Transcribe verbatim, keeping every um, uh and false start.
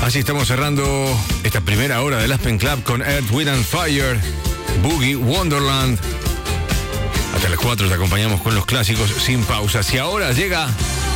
Así estamos cerrando esta primera hora del Aspen Club con Earth, Wind and Fire, Boogie Wonderland. Hasta las cuatro te acompañamos con los clásicos sin pausas. Y ahora llega